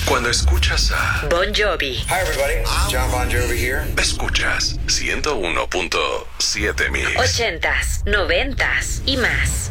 Cuando escuchas a Bon Jovi. Hi everybody, John Bon Jovi here. escuchas 101.7 Mix. 80s, 90s y más.